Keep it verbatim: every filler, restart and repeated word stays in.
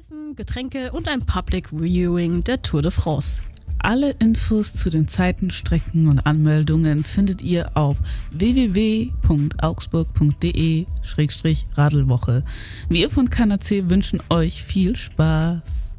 Essen, Getränke und ein Public Viewing der Tour de France. Alle Infos zu den Zeiten, Strecken und Anmeldungen findet ihr auf w w w punkt augsburg punkt d e slash radelwoche. Wir von K N A C wünschen euch viel Spaß.